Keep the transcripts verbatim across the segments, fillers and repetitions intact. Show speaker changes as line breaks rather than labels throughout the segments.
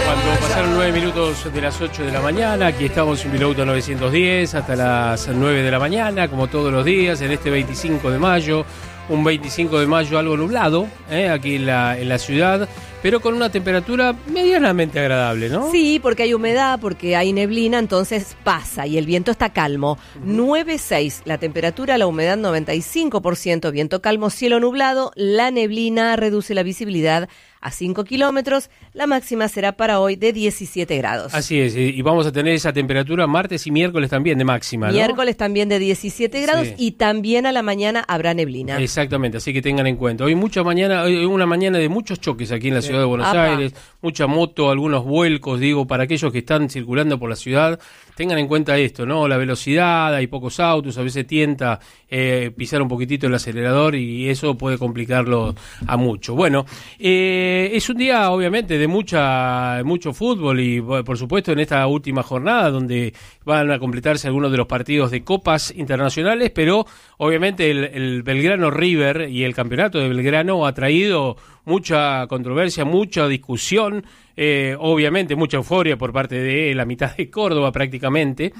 Cuando pasaron nueve minutos de las ocho de la mañana, aquí estamos en Vilauta novecientos diez hasta las nueve de la mañana, como todos los días, en este veinticinco de mayo, un veinticinco de mayo algo nublado, ¿eh? aquí en la, en la ciudad, pero con una temperatura medianamente agradable, ¿no?
Sí, porque hay humedad, porque hay neblina, entonces pasa y el viento está calmo. Uh-huh. nueve seis, la temperatura, la humedad noventa y cinco por ciento, viento calmo, cielo nublado, la neblina reduce la visibilidad a cinco kilómetros, la máxima será para hoy de diecisiete grados.
Así es, y vamos a tener esa temperatura martes y miércoles también de máxima, ¿no?
Miércoles también de diecisiete grados, sí. Y también a la mañana habrá neblina.
Exactamente, así que tengan en cuenta. Hoy mucha mañana, hoy una mañana de muchos choques aquí en la sí. ciudad de Buenos Apa. Aires, mucha moto, algunos vuelcos, digo, para aquellos que están circulando por la ciudad, tengan en cuenta esto, ¿no? La velocidad, hay pocos autos, a veces tienta eh, pisar un poquitito el acelerador y eso puede complicarlo a mucho. Bueno, eh, Eh, es un día obviamente de mucha mucho fútbol y por supuesto en esta última jornada donde van a completarse algunos de los partidos de copas internacionales, pero obviamente el, el Belgrano River y el campeonato de Belgrano ha traído mucha controversia, mucha discusión, eh, obviamente mucha euforia por parte de la mitad de Córdoba prácticamente.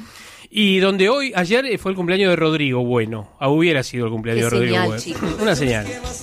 Y donde hoy, ayer fue el cumpleaños de Rodrigo Bueno. Ah, hubiera sido el cumpleaños de Rodrigo Bueno. Chico. Una señal.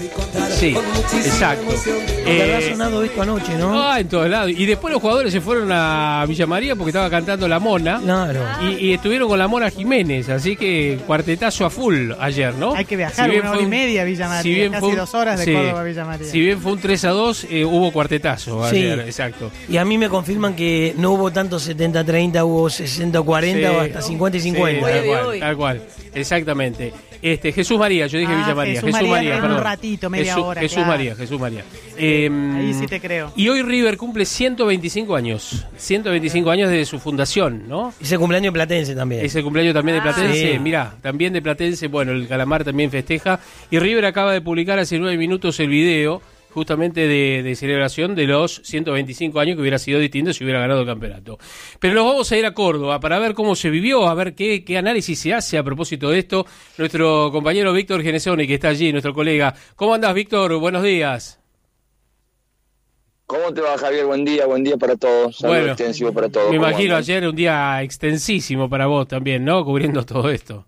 Sí, exacto.
Eh, habrá sonado esto anoche, ¿no?
Ah, en todos lados. Y después los jugadores se fueron a Villa María porque estaba cantando La Mona.
Claro.
Y, y estuvieron con La Mona Jiménez. Así que cuartetazo a full ayer, ¿no?
Hay que viajar si una hora un, y media a Villa María. Si bien casi un, dos horas de sí, Córdoba a Villa María.
Si bien fue un tres a dos, eh, hubo cuartetazo ayer. Sí. Exacto.
Y a mí me confirman que no hubo tanto setenta treinta, hubo sesenta cuarenta sí. o hasta cincuenta y cincuenta.
Sí, tal cual, tal cual, exactamente. Este, Jesús María, yo dije ah, Villa María.
Jesús, Jesús María, María perdón. Un ratito, media
Jesús,
hora.
Jesús
claro.
María, Jesús María. Eh,
Ahí sí te creo.
Y hoy River cumple ciento veinticinco años. ciento veinticinco años desde su fundación, ¿no?
Ese cumpleaños de Platense también.
Ese cumpleaños también ah, de Platense.
Sí.
Mirá, también de Platense. Bueno, el Calamar también festeja. Y River acaba de publicar hace nueve minutos el video justamente de, de celebración de los ciento veinticinco años, que hubiera sido distinto si hubiera ganado el campeonato. Pero nos vamos a ir a Córdoba para ver cómo se vivió, a ver qué, qué análisis se hace a propósito de esto. Nuestro compañero Víctor Genesoni, que está allí, nuestro colega. ¿Cómo andás, Víctor? Buenos días.
¿Cómo te va, Javier? Buen día, buen día para todos. Saludo bueno, extensivo para todos.
Me imagino andan? Ayer un día extensísimo para vos también, ¿no? Cubriendo todo esto.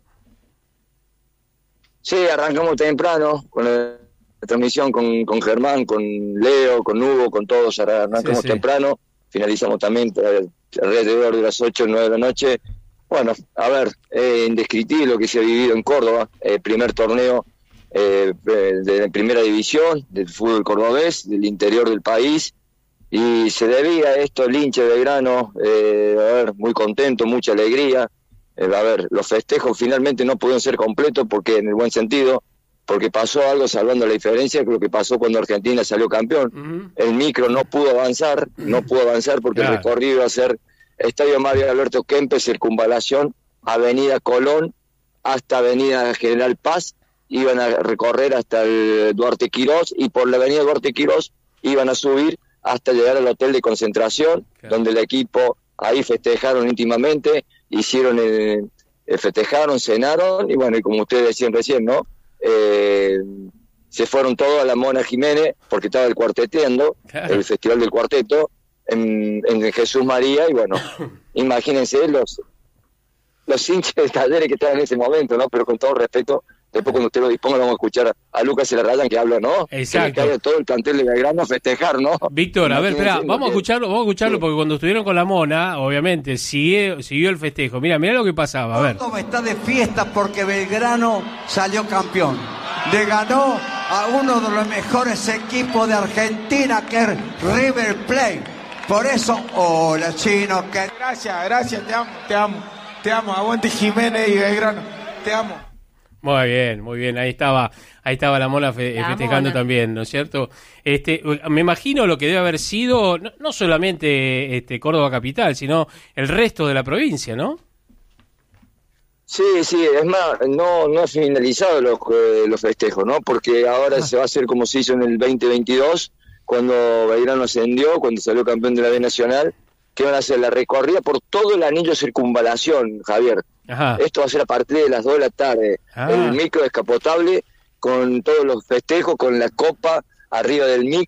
Sí, arrancamos temprano con el... la transmisión con, con Germán, con Leo, con Hugo, con todos, arrancamos sí, sí. temprano, finalizamos también alrededor de las ocho o nueve de la noche. Bueno, a ver, eh, indescriptible lo que se ha vivido en Córdoba, eh, primer torneo eh, de primera división del fútbol cordobés, del interior del país, y se debía a esto el hincha de Belgrano, eh, a ver, muy contento, mucha alegría. Eh, a ver, los festejos finalmente no pudieron ser completos porque, en el buen sentido, porque pasó algo, salvando la diferencia, que lo que pasó cuando Argentina salió campeón. Uh-huh. El micro no pudo avanzar, no pudo avanzar porque claro. el recorrido iba a ser Estadio Mario Alberto Kempes, circunvalación, Avenida Colón, hasta Avenida General Paz, iban a recorrer hasta el Duarte Quirós, y por la Avenida Duarte Quirós iban a subir hasta llegar al hotel de concentración, claro. donde el equipo ahí festejaron íntimamente, hicieron el, el festejaron, cenaron, y bueno, y como ustedes decían recién, ¿no? Eh, se fueron todos a la Mona Jiménez porque estaba el cuarteteando, claro. el festival del cuarteto en, en Jesús María, y bueno, imagínense los los hinchas de Talleres que estaban en ese momento, ¿no? Pero con todo respeto, después cuando usted lo disponga vamos a escuchar a Lucas Celarrayan que habla, ¿no?
Exacto.
Que le todo el plantel de Belgrano a festejar, ¿no?
Víctor, a ver, espera, vamos a escucharlo, vamos a escucharlo sí. porque cuando estuvieron con la Mona, obviamente, siguió, siguió el festejo. Mira, mira lo que pasaba, a ver.
Córdoba está de fiesta porque Belgrano salió campeón. Le ganó a uno de los mejores equipos de Argentina, que es River Plate. Por eso, hola, Chino, que...
Gracias, gracias, te amo, te amo, te amo. Aguante Jiménez y Belgrano, te amo.
Muy bien, muy bien, ahí estaba, ahí estaba la Mona fe, la festejando Mona. También, ¿no es cierto? Este, me imagino lo que debe haber sido, no, no solamente este Córdoba capital, sino el resto de la provincia, ¿no?
Sí, sí, es más, no no ha finalizado los, eh, los festejos, ¿no? Porque ahora ah. se va a hacer como se hizo en el veinte veintidós, cuando Belgrano ascendió, cuando salió campeón de la B Nacional, que van a hacer la recorrida por todo el anillo de circunvalación, Javier. Ajá. Esto va a ser a partir de las dos de la tarde. Ah. El micro descapotable con todos los festejos, con la copa arriba del micro,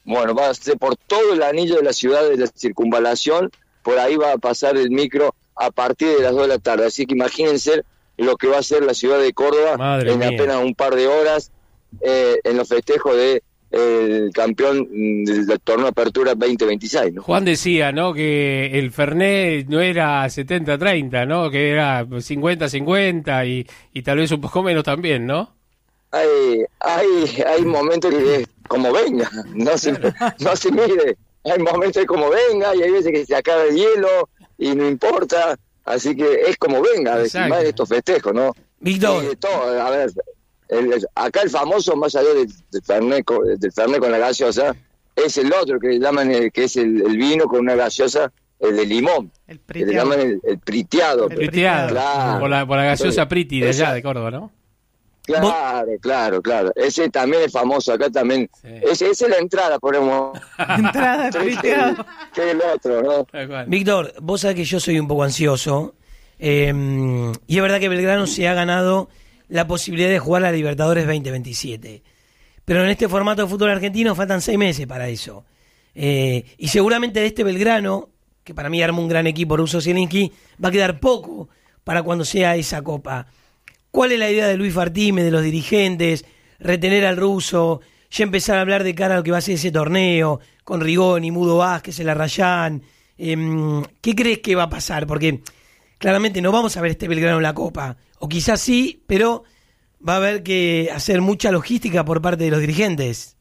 Bueno, va a ser por todo el anillo de la ciudad de la circunvalación, por ahí va a pasar el micro a partir de las dos de la tarde. Así que imagínense lo que va a ser la ciudad de Córdoba Madre en mía. apenas un par de horas eh, en los festejos de el campeón del torneo Apertura veinte veintiséis, ¿no?
Juan decía, ¿no?, que el Fernet no era setenta treinta, ¿no?, que era cincuenta cincuenta y, y tal vez un poco menos también, ¿no?
Hay hay hay momentos que es como venga, no se, no se mide, hay momentos que como venga y hay veces que se acaba el hielo y no importa, así que es como venga, decir, más de estos festejos, ¿no?
Víctor.
Eh, todo, a ver... El, el, acá el famoso, más allá del, del, Fernet, del Fernet con la gaseosa, es el otro que llaman el, que es el, el vino con una gaseosa, el de limón,
el
que le llaman el, el priteado.
El priteado, claro. por, la, por la gaseosa sí, Priti de allá, de Córdoba, ¿no?
Claro, claro, claro. Ese también es famoso, acá también. Sí. Ese, esa es la entrada, ponemos.
Entrada, priteado.
Que, que el otro, ¿no?
Víctor, vos sabés que yo soy un poco ansioso, eh, y es verdad que Belgrano se ha ganado la posibilidad de jugar a la Libertadores veinte veintisiete. Pero en este formato de fútbol argentino faltan seis meses para eso. Eh, y seguramente de este Belgrano, que para mí arma un gran equipo, Russo Zielinski, va a quedar poco para cuando sea esa copa. ¿Cuál es la idea de Luis Fartime, de los dirigentes? Retener al ruso, ya empezar a hablar de cara a lo que va a ser ese torneo, con Rigoni, Mudo Vázquez, el Arrayán. Eh, ¿Qué crees que va a pasar? Porque claramente no vamos a ver este Belgrano en la copa. O quizás sí, pero va a haber que hacer mucha logística por parte de los dirigentes.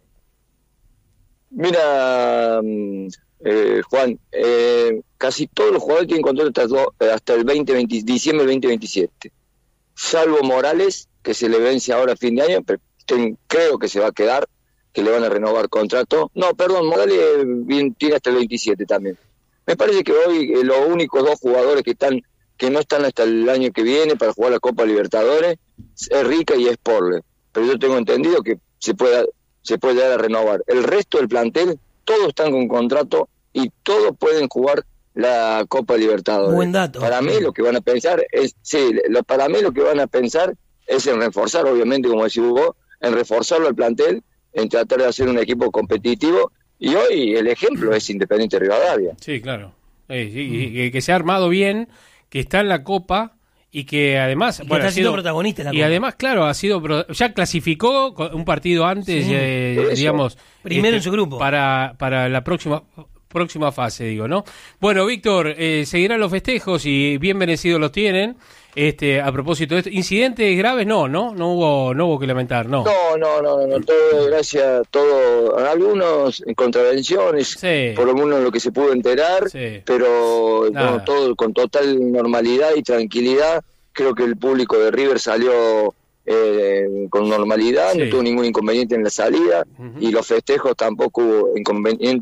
Mira, eh, Juan, eh, casi todos los jugadores tienen contrato hasta, hasta el veinte veinte, diciembre del veinte veintisiete. Salvo Morales, que se le vence ahora a fin de año, pero ten, creo que se va a quedar, que le van a renovar contrato. No, perdón, Morales bien, tiene hasta el veintisiete también. Me parece que hoy eh, los únicos dos jugadores que están que no están hasta el año que viene para jugar la Copa Libertadores es Rica y es Porle, pero yo tengo entendido que se puede se puede dar a renovar. El resto del plantel, todos están con contrato y todos pueden jugar la Copa Libertadores.
Buen dato.
Para mí lo que van a pensar es, sí, lo, para mí lo que van a pensar es en reforzar, obviamente, como decía Hugo, en reforzarlo al plantel, en tratar de hacer un equipo competitivo, y hoy el ejemplo es Independiente Rivadavia.
Sí, claro. Eh, sí, y, y que se ha armado bien, que está en la Copa y que además...
Y que
bueno,
está
ha sido
siendo protagonista en la
y
Copa.
además, claro, ha sido ya clasificó un partido antes,
Sí,
eh, digamos...
Primero
este,
en su grupo.
Para, para la próxima... próxima fase, digo, ¿no? Bueno, Víctor, eh, seguirán los festejos y bien merecidos los tienen. Este, a propósito de esto, incidentes graves no, ¿no? No hubo, no hubo que lamentar, ¿no?
No, no, no, no, todo, gracias, todo, algunos en contravenciones,
sí.
por lo menos lo que se pudo enterar, sí. pero no, todo con total normalidad y tranquilidad. Creo que el público de River salió eh, con normalidad, sí. no tuvo ningún inconveniente en la salida, uh-huh. y los festejos tampoco hubo inconveniente